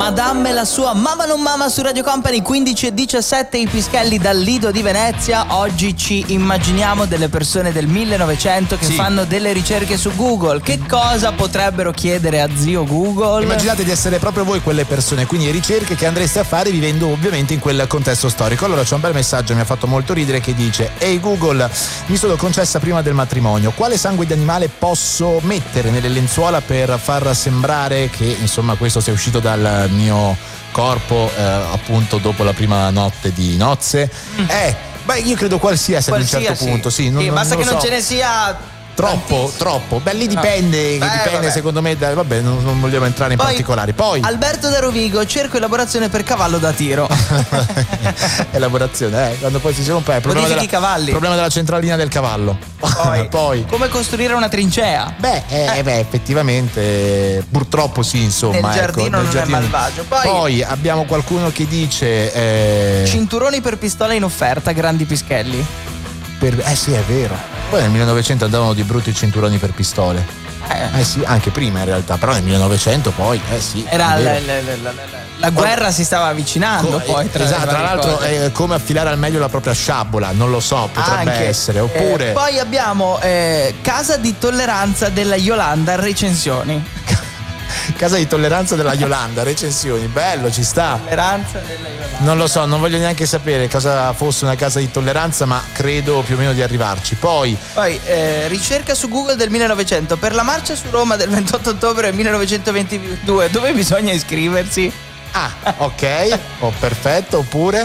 Madame e la sua Mamma non Mama su Radio Company. 15:17, i Pischelli dal Lido di Venezia. Oggi ci immaginiamo delle persone del 1900 che fanno delle ricerche su Google. Che cosa potrebbero chiedere a zio Google? Immaginate di essere proprio voi quelle persone, quindi ricerche che andreste a fare vivendo ovviamente in quel contesto storico. Allora c'è un bel messaggio, mi ha fatto molto ridere, che dice: ehi Google, mi sono concessa prima del matrimonio, quale sangue di animale posso mettere nelle lenzuola per far sembrare che insomma questo sia uscito dal mio corpo appunto dopo la prima notte di nozze? Beh, io credo qualsiasi ad un certo punto, sì, basta che non so. ce ne sia Troppo. Beh, lì dipende, dipende secondo me. Vabbè, non vogliamo entrare in particolari. Poi Alberto da Rovigo, cerco elaborazione per cavallo da tiro. Elaborazione, quando poi si rompe il problema della centralina del cavallo. Poi come costruire una trincea? Effettivamente purtroppo sì, insomma. Nel giardino non è malvagio. Poi abbiamo qualcuno che dice cinturoni per pistola in offerta, grandi Pischelli. Sì, è vero. Poi nel 1900 andavano di brutti cinturoni per pistole. Sì, anche prima in realtà, però nel 1900 poi sì. Era la guerra si stava avvicinando tra l'altro come affilare al meglio la propria sciabola, non lo so, potrebbe essere. Oppure poi abbiamo casa di tolleranza della Yolanda, recensioni. Casa di tolleranza della Yolanda, recensioni, bello, ci sta. Tolleranza della Yolanda. Non lo so, non voglio neanche sapere cosa fosse una casa di tolleranza, ma credo più o meno di arrivarci. Poi ricerca su Google del 1900 per la marcia su Roma del 28 ottobre 1922, dove bisogna iscriversi? Ok, perfetto. Oppure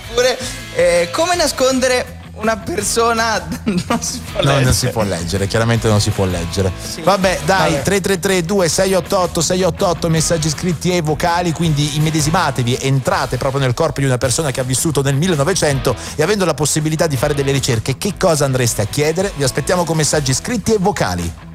come nascondere una persona. Non si può leggere. Chiaramente non si può leggere. Sì. Vabbè, dai, 333-2688-688, messaggi scritti e vocali, quindi immedesimatevi, entrate proprio nel corpo di una persona che ha vissuto nel 1900 e avendo la possibilità di fare delle ricerche, che cosa andreste a chiedere? Vi aspettiamo con messaggi scritti e vocali.